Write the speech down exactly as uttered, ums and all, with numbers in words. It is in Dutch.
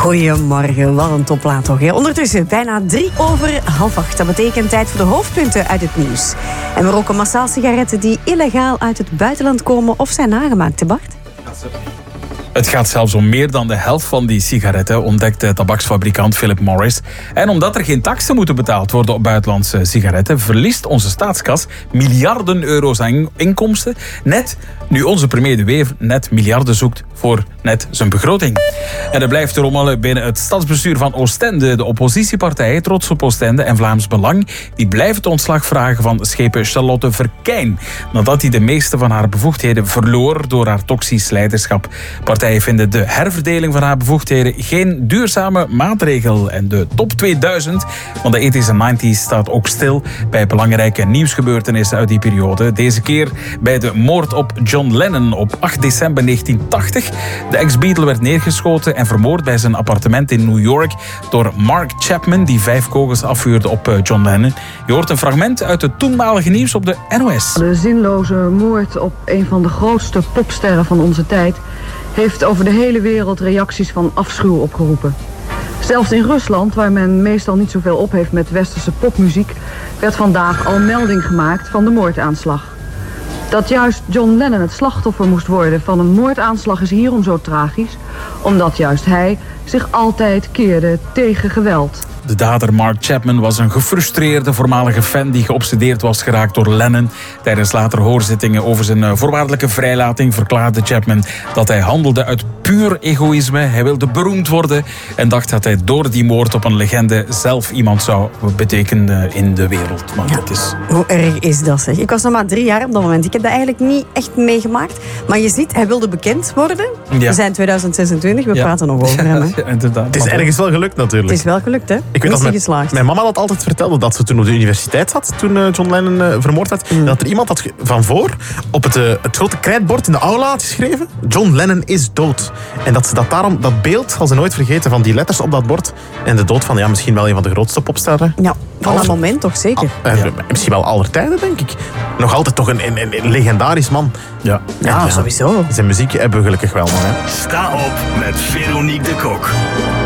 Goedemorgen, wat een topplaat toch. Hè? Ondertussen bijna drie over half acht. Dat betekent tijd voor de hoofdpunten uit het nieuws. En we roken massaal sigaretten die illegaal uit het buitenland komen of zijn nagemaakt, hè Bart? Het gaat zelfs om meer dan de helft van die sigaretten, ontdekt de tabaksfabrikant Philip Morris. En omdat er geen taksen moeten betaald worden op buitenlandse sigaretten, verliest onze staatskas miljarden euro's aan inkomsten. Net nu onze premier De Wever net miljarden zoekt voor net zijn begroting. En er blijft rommelen binnen het stadsbestuur van Oostende. De oppositiepartijen, Trots op Oostende en Vlaams Belang, die blijven het ontslag vragen van schepen Charlotte Verkijn, nadat hij de meeste van haar bevoegdheden verloor door haar toxisch leiderschap. Partijen vinden de herverdeling van haar bevoegdheden geen duurzame maatregel. En de top tweeduizend van de eighties en nineties staat ook stil bij belangrijke nieuwsgebeurtenissen uit die periode. Deze keer bij de moord op John Lennon op acht december negentien tachtig. De ex-Beatle werd neergeschoten en vermoord bij zijn appartement in New York door Mark Chapman, die vijf kogels afvuurde op John Lennon. Je hoort een fragment uit het toenmalige nieuws op de N O S. De zinloze moord op een van de grootste popsterren van onze tijd heeft over de hele wereld reacties van afschuw opgeroepen. Zelfs in Rusland, waar men meestal niet zoveel op heeft met westerse popmuziek, werd vandaag al melding gemaakt van de moordaanslag. Dat juist John Lennon het slachtoffer moest worden van een moordaanslag is hierom zo tragisch, omdat juist hij zich altijd keerde tegen geweld. De dader Mark Chapman was een gefrustreerde voormalige fan die geobsedeerd was geraakt door Lennon. Tijdens latere hoorzittingen over zijn voorwaardelijke vrijlating verklaarde Chapman dat hij handelde uit puur egoïsme. Hij wilde beroemd worden en dacht dat hij door die moord op een legende zelf iemand zou betekenen in de wereld. Maar ja, dat is... Hoe erg is dat, zeg? Ik was nog maar drie jaar op dat moment. Ik heb dat eigenlijk niet echt meegemaakt. Maar je ziet, hij wilde bekend worden. Ja. We zijn tweeduizend zesentwintig, we ja. praten nog over hem. Ja, inderdaad. Het is ergens wel gelukt natuurlijk. Het is wel gelukt, hè? Ik weet dat mijn, mijn mama dat altijd vertelde, dat ze toen op de universiteit zat, toen uh, John Lennon uh, vermoord werd, mm. dat er iemand had van voor op het, uh, het grote krijtbord in de aula had geschreven: John Lennon is dood. En dat ze dat daarom, dat beeld zal ze nooit vergeten van die letters op dat bord en de dood van ja, misschien wel een van de grootste popsterren. Ja, van aller, dat moment toch zeker. Uh, ja. Misschien wel aller tijden, denk ik. Nog altijd toch een, een, een legendarisch man. Ja, ja, ja sowieso. Zijn muziek hebben we gelukkig wel, man. Hè. Sta op met Veronique de Kok.